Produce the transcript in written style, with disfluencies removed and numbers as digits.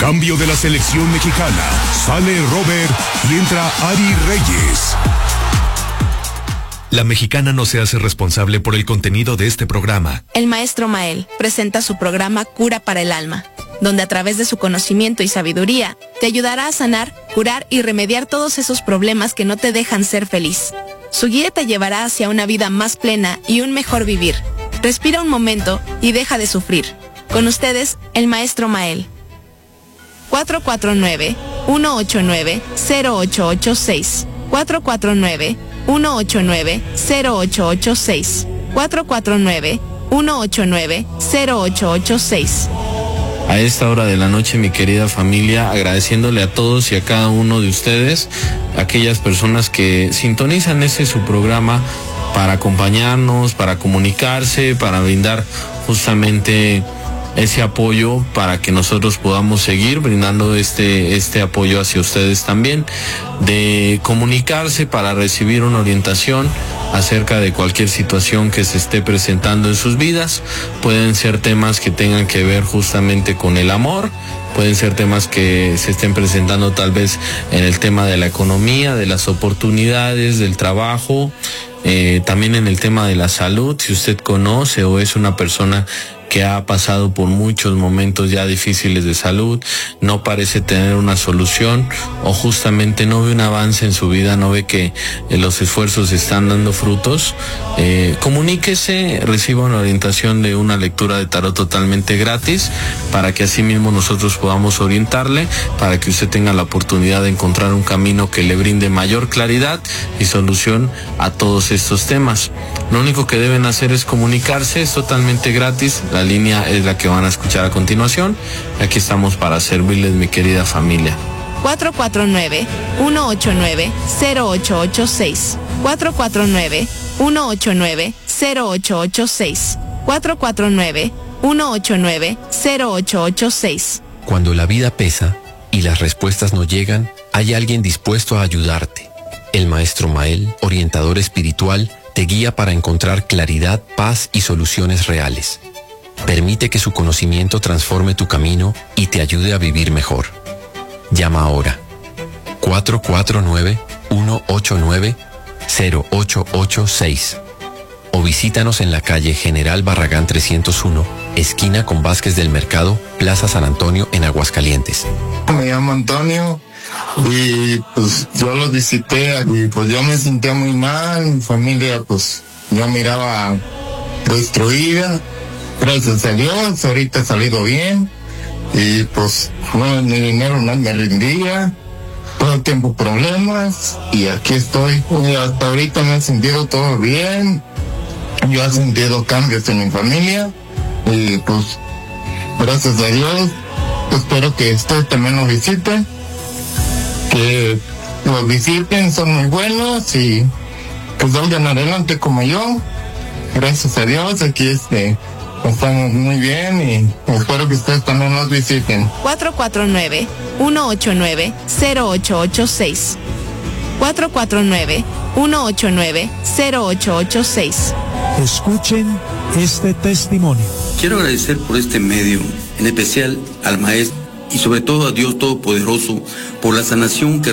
cambio de la selección mexicana, sale Robert y entra Ari Reyes. La Mexicana no se hace responsable por el contenido de este programa. El maestro Mael presenta su programa Cura para el Alma, donde a través de su conocimiento y sabiduría te ayudará a sanar, curar y remediar todos esos problemas que no te dejan ser feliz. Su guía te llevará hacia una vida más plena y un mejor vivir. Respira un momento y deja de sufrir. Con ustedes, el maestro Mael. 449-189-0886. 449-189-0886. 449-189-0886. A esta hora de la noche, mi querida familia, agradeciéndole a todos y a cada uno de ustedes, aquellas personas que sintonizan su programa para acompañarnos, para comunicarse, para brindar justamente ese apoyo para que nosotros podamos seguir brindando este apoyo hacia ustedes también, de comunicarse para recibir una orientación acerca de cualquier situación que se esté presentando en sus vidas. Pueden ser temas que tengan que ver justamente con el amor, pueden ser temas que se estén presentando tal vez en el tema de la economía, de las oportunidades, del trabajo, también en el tema de la salud. Si usted conoce o es una persona que ha pasado por muchos momentos ya difíciles de salud, no parece tener una solución o justamente no ve un avance en su vida, no ve que los esfuerzos están dando frutos, comuníquese, reciba una orientación de una lectura de tarot totalmente gratis para que así mismo nosotros podamos orientarle, para que usted tenga la oportunidad de encontrar un camino que le brinde mayor claridad y solución a todos estos temas. Lo único que deben hacer es comunicarse, es totalmente gratis. La línea es la que van a escuchar a continuación. Aquí estamos para servirles, mi querida familia. 449-189-0886. 449-189-0886. 449-189-0886. Cuando la vida pesa y las respuestas no llegan, hay alguien dispuesto a ayudarte. El maestro Mael, orientador espiritual, te guía para encontrar claridad, paz y soluciones reales. Permite que su conocimiento transforme tu camino y te ayude a vivir mejor. Llama ahora. 449-189-0886. O visítanos en la calle General Barragán 301, esquina con Vázquez del Mercado, Plaza San Antonio, en Aguascalientes. Me llamo Antonio y pues yo lo visité y pues yo me sentía muy mal, mi familia pues yo miraba destruida. Gracias a Dios, ahorita he salido bien y pues no, mi dinero no me rendía, todo el tiempo problemas y aquí estoy. Y hasta ahorita me he sentido todo bien, yo he sentido cambios en mi familia y pues gracias a Dios, espero que ustedes también lo visiten, que los visiten, son muy buenos y pues vayan adelante como yo. Gracias a Dios, aquí estamos muy bien y espero que ustedes también nos visiten. 449-189-0886. 449-189-0886. Escuchen este testimonio. Quiero agradecer por este medio, en especial al Maestro y sobre todo a Dios Todopoderoso por la sanación que